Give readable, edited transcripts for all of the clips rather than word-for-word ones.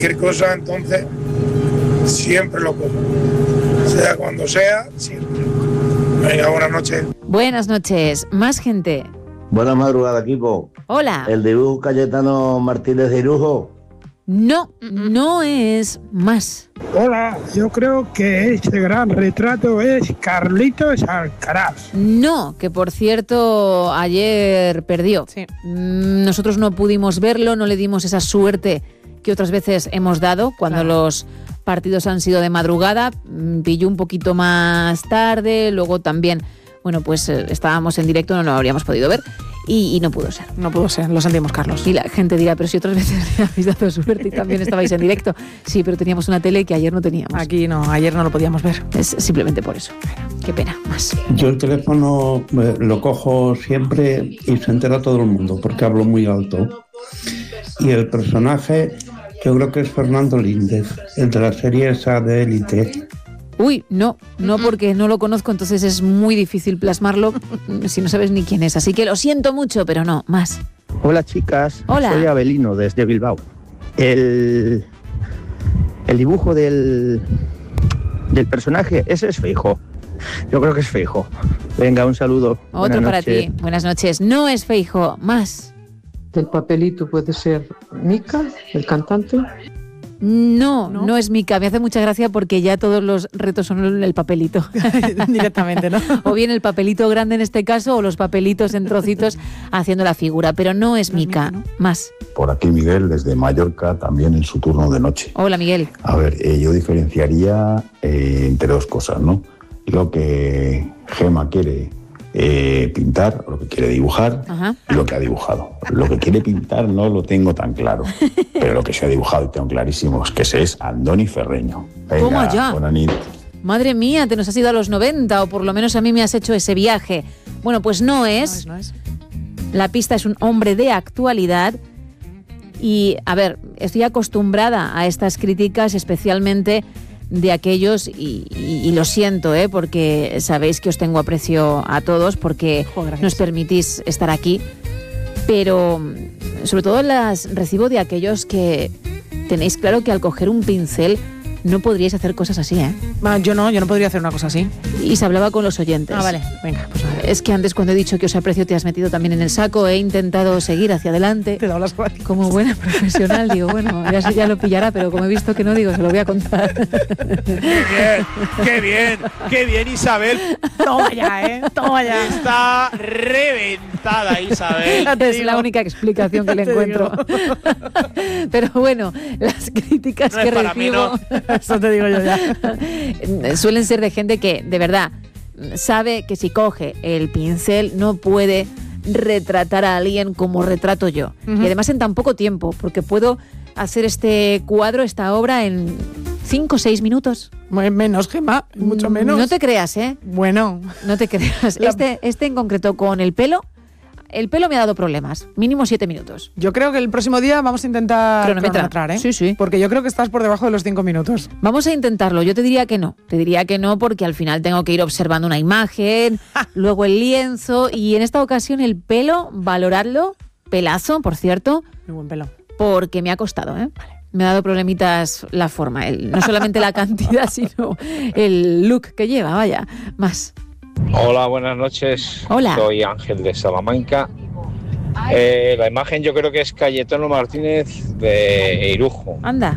Cualquier cosa, entonces, siempre lo como. Sea cuando sea, siempre. Venga, buenas noches. Buenas noches. Más gente. Buena madrugada, equipo. Hola. El dibujo Cayetano Martínez de Irujo. No, no es más. Hola, yo creo que ese gran retrato es Carlitos Alcaraz. No, que por cierto ayer perdió. Sí. Nosotros no pudimos verlo, no le dimos esa suerte que otras veces hemos dado cuando los partidos han sido de madrugada. Pilló un poquito más tarde, luego también, bueno, pues estábamos en directo, no lo habríamos podido ver. Y no pudo ser. No pudo ser, lo sentimos, Carlos. Y la gente dirá, pero si otras veces me habéis dado suerte y también estabais en directo. Sí, pero teníamos una tele que ayer no teníamos. Aquí no, ayer no lo podíamos ver. Es simplemente por eso. Qué pena, más. Yo el teléfono lo cojo siempre y se entera todo el mundo porque hablo muy alto. Y el personaje yo creo que es Fernando Líndez, el de la serie esa de Élite. Uy, no porque no lo conozco, entonces es muy difícil plasmarlo si no sabes ni quién es. Así que lo siento mucho, pero no, más. Hola chicas, Hola. Soy Abelino desde Bilbao. El dibujo del personaje, ese es Feijóo. Yo creo que es Feijóo. Venga, un saludo. Otro para ti. Buenas noches. No es Feijóo, más. ¿El papelito puede ser Mika, el cantante? No es Mika. Me hace mucha gracia porque ya todos los retos son el papelito. Directamente, ¿no? O bien el papelito grande en este caso o los papelitos en trocitos haciendo la figura. Pero no es Mika, ¿no? Más. Por aquí Miguel, desde Mallorca, también en su turno de noche. Hola, Miguel. A ver, yo diferenciaría entre dos cosas, ¿no? Lo que Gema quiere pintar, o lo que quiere dibujar, y lo que ha dibujado. Lo que quiere pintar no lo tengo tan claro, pero lo que se ha dibujado y tengo clarísimo es que ese es Andoni Ferreño. Venga, Toma ya. buena nit. Madre mía, te nos has ido a los 90, o por lo menos a mí me has hecho ese viaje. Bueno, pues no es. La pista es un hombre de actualidad. Y, a ver, estoy acostumbrada a estas críticas, especialmente de aquellos, y lo siento, porque sabéis que os tengo aprecio a todos, porque nos permitís estar aquí, pero sobre todo las recibo de aquellos que tenéis claro que al coger un pincel no podríais hacer cosas así, Yo no podría hacer una cosa así. Y se hablaba con los oyentes. Vale, venga, pues vale. Es que antes cuando he dicho que os aprecio te has metido también en el saco, he intentado seguir hacia adelante. Te hablas como buena profesional, digo, bueno, ya lo pillará, pero como he visto que no, digo, se lo voy a contar. ¡Qué bien, Isabel! Toma ya, toma ya. Está reventada, Isabel. Es la única explicación que le encuentro. Pero bueno, las críticas no que es para recibo... mí, no. Eso te digo yo ya. Suelen ser de gente que, de verdad, sabe que si coge el pincel no puede retratar a alguien como retrato yo. Y además en tan poco tiempo, porque puedo hacer este cuadro, esta obra en 5 o 6 minutos. Menos, Gemma, mucho menos. No te creas, Bueno. No te creas. Este en concreto con el pelo me ha dado problemas. Mínimo 7 minutos. Yo creo que el próximo día vamos a intentar cronometrar, Sí. Porque yo creo que estás por debajo de los 5 minutos. Vamos a intentarlo. Yo te diría que no. Te diría que no porque al final tengo que ir observando una imagen, luego el lienzo y en esta ocasión el pelo, valoradlo. Pelazo, por cierto. Muy buen pelo. Porque me ha costado, Me ha dado problemitas la forma. No solamente la cantidad, sino el look que lleva, vaya. Más. Hola, buenas noches. Hola. Soy Ángel de Salamanca. La imagen yo creo que es Cayetano Martínez de Irujo. Anda.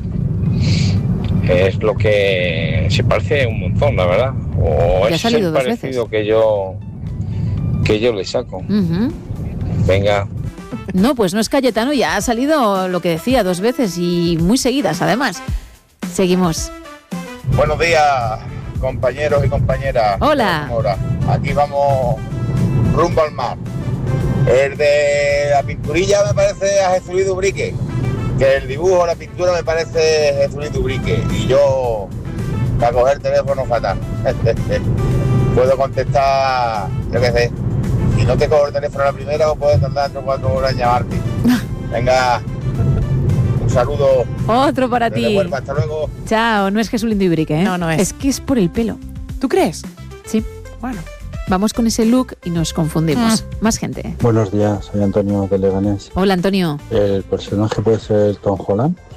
Es lo que se parece un montón, la verdad. O ya es ha salido el 2 parecido veces. que yo le saco. Venga. No, pues no es Cayetano, ya ha salido lo que decía 2 veces y muy seguidas, además. Seguimos. Buenos días, compañeros y compañeras. Hola. Aquí vamos rumbo al mar. El de la pinturilla me parece a Jesulín Ubrique, que el dibujo, la pintura me parece Jesulín Ubrique, y yo para coger el teléfono fatal. Puedo contestar, yo qué sé, si no te cojo el teléfono a la primera o puedes tardar 3 o 4 horas en llamarte. Venga, un saludo. Otro para ti. Huelva, hasta luego. Chao, no es Jesús Lindo Ibrique, No es. Es que es por el pelo. ¿Tú crees? Sí. Bueno. Vamos con ese look y nos confundimos. Más gente. Buenos días, soy Antonio de Leganés. Hola, Antonio. ¿El personaje puede ser Tom Holland?